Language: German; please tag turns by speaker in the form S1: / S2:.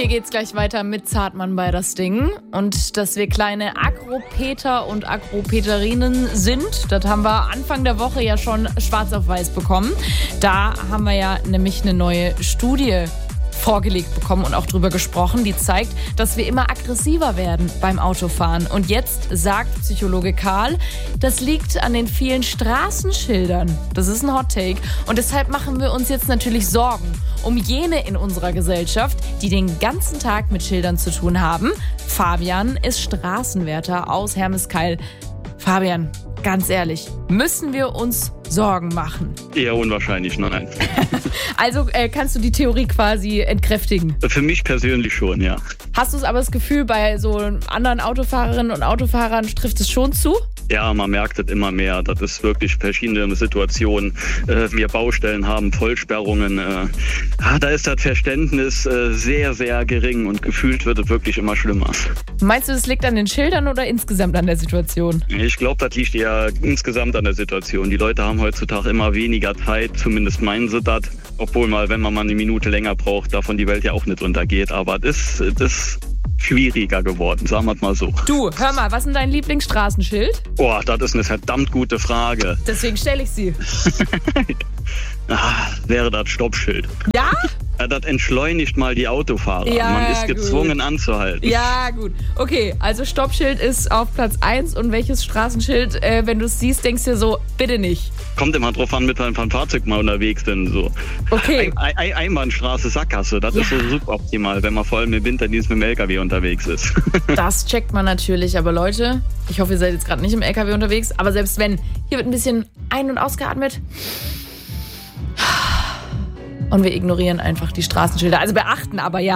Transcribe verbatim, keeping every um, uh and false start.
S1: Hier geht's gleich weiter mit Zartmann bei das Ding. Und dass wir kleine Agropeter und Agropeterinnen sind, das haben wir Anfang der Woche ja schon schwarz auf weiß bekommen. Da haben wir ja nämlich eine neue Studie vorgelegt bekommen und auch drüber gesprochen, die zeigt, dass wir immer aggressiver werden beim Autofahren. Und jetzt sagt Psychologe Karl, das liegt an den vielen Straßenschildern. Das ist ein Hot Take. Und deshalb machen wir uns jetzt natürlich Sorgen um jene in unserer Gesellschaft, die den ganzen Tag mit Schildern zu tun haben. Fabian ist Straßenwärter aus Hermeskeil. Fabian, ganz ehrlich, müssen wir uns Sorgen machen?
S2: Eher unwahrscheinlich, nein.
S1: Also äh, kannst du die Theorie quasi entkräftigen?
S2: Für mich persönlich schon, ja.
S1: Hast du es aber das Gefühl, bei so anderen Autofahrerinnen und Autofahrern trifft es schon zu?
S2: Ja, man merkt es immer mehr. Das ist wirklich verschiedene Situationen. Äh, wir Baustellen haben, Vollsperrungen. Äh, ah, da ist das Verständnis äh, sehr, sehr gering und gefühlt wird es wirklich immer schlimmer.
S1: Meinst du, das liegt an den Schildern oder insgesamt an der Situation?
S2: Ich glaube, das liegt eher insgesamt an der Situation. Die Leute haben heutzutage immer weniger Zeit, zumindest meinen sie das. Obwohl mal, wenn man mal eine Minute länger braucht, davon die Welt ja auch nicht untergeht. Aber das ist schwieriger geworden, sagen wir es mal so.
S1: Du, hör mal, was ist dein Lieblingsstraßenschild?
S2: Boah, das ist eine verdammt gute Frage.
S1: Deswegen stelle ich sie.
S2: ah, wäre das Stoppschild.
S1: Ja?
S2: Ja, das entschleunigt mal die Autofahrer.
S1: Ja,
S2: man ist gezwungen
S1: gut.
S2: anzuhalten.
S1: Ja, gut. Okay, also Stoppschild ist auf Platz eins. Und welches Straßenschild, äh, wenn du es siehst, denkst du dir so, bitte nicht?
S2: Kommt immer drauf an, mit welchem Fahrzeug mal unterwegs sind. So.
S1: Okay.
S2: Ein, ein, Einbahnstraße, Sackgasse, das
S1: Ja.
S2: ist so suboptimal, wenn man vor allem im Winterdienst mit dem L K W unterwegs ist.
S1: Das checkt man natürlich. Aber Leute, ich hoffe, ihr seid jetzt gerade nicht im L K W unterwegs. Aber selbst wenn, hier wird ein bisschen ein- und ausgeatmet. Und wir ignorieren einfach die Straßenschilder. Also beachten aber ja.